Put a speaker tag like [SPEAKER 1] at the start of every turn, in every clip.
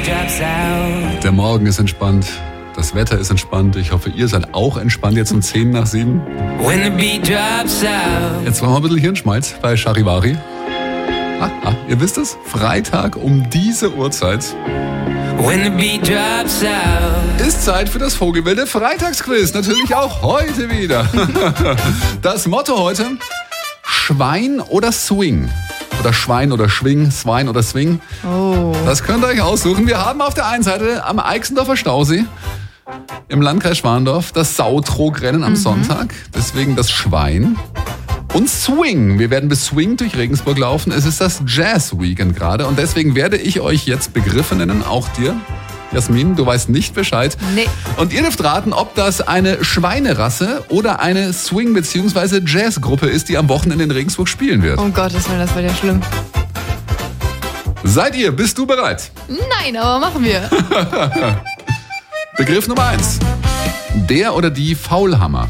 [SPEAKER 1] Der Morgen ist entspannt. Das Wetter ist entspannt. Ich hoffe, ihr seid auch entspannt jetzt um 10 nach 7. Jetzt machen wir ein bisschen Hirnschmalz bei Charivari. Ihr wisst es, Freitag um diese Uhrzeit ist Zeit für das Vogelwilde Freitagsquiz. Natürlich auch heute wieder. Das Motto heute: Schwein oder Swing. Oder Schwein oder Schwing, Swine oder Swing.
[SPEAKER 2] Oh.
[SPEAKER 1] Das könnt ihr euch aussuchen. Wir haben auf der einen Seite am Eichsendorfer Stausee im Landkreis Schwandorf das Sautrog-Rennen am Sonntag. Deswegen das Schwein. Und Swing. Wir werden bis Swing durch Regensburg laufen. Es ist das Jazz-Weekend gerade. Und deswegen werde ich euch jetzt Begriffe nennen. Auch dir, Jasmin, du weißt nicht Bescheid.
[SPEAKER 2] Nee.
[SPEAKER 1] Und ihr dürft raten, ob das eine Schweinerasse oder eine Swing- bzw. Jazzgruppe ist, die am Wochenende in Regensburg spielen wird.
[SPEAKER 2] Oh Gottes Willen, das wird ja schlimm.
[SPEAKER 1] Seid ihr? Bist du bereit?
[SPEAKER 2] Nein, aber machen wir.
[SPEAKER 1] Begriff Nummer 1. Der oder die Faulhammer.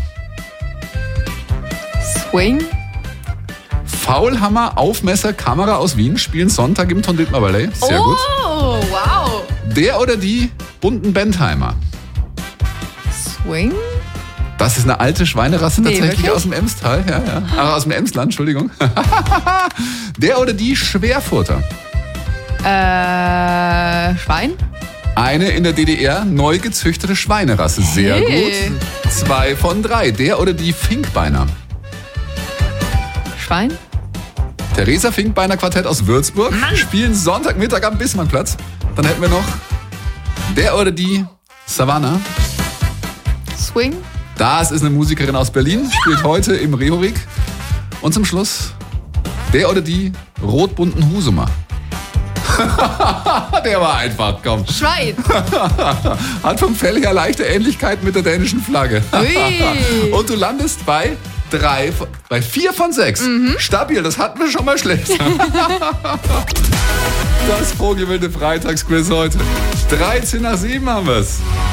[SPEAKER 2] Swing?
[SPEAKER 1] Faulhammer, Aufmesser, Kamera aus Wien spielen Sonntag im Ton-Dittmar Ballet. Sehr gut.
[SPEAKER 2] Oh, wow.
[SPEAKER 1] Der oder die bunten Bentheimer.
[SPEAKER 2] Swing?
[SPEAKER 1] Das ist eine alte Schweinerasse tatsächlich
[SPEAKER 2] wirklich?
[SPEAKER 1] aus dem Emstal. Ja. Aus dem Emsland, Entschuldigung. Der oder die Schwerfurter.
[SPEAKER 2] Schwein?
[SPEAKER 1] Eine in der DDR neu gezüchtete Schweinerasse. Sehr
[SPEAKER 2] Hey.
[SPEAKER 1] gut. 2 von 3. Der oder die Finkbeiner.
[SPEAKER 2] Schwein?
[SPEAKER 1] Theresa Finkbeiner Quartett aus Würzburg spielen Sonntagmittag am Bismarckplatz. Dann hätten wir noch der oder die Savannah.
[SPEAKER 2] Swing?
[SPEAKER 1] Das ist eine Musikerin aus Berlin, spielt heute im Rehorik. Und zum Schluss der oder die rot-bunten Husumer. Der war einfach, komm.
[SPEAKER 2] Schwein?
[SPEAKER 1] Hat vom Fell her leichte Ähnlichkeit mit der dänischen Flagge.
[SPEAKER 2] Ui.
[SPEAKER 1] Und du landest bei 4 von 6. Stabil, das hatten wir schon mal schlecht. Das Vogelwilde Freitagsquiz heute. 13 nach 7 haben wir es.